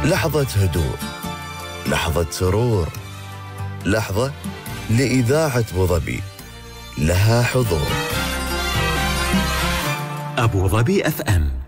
لحظة هدوء، لحظة سرور، لحظة لإذاعة أبوظبي لها حضور. أبوظبي FM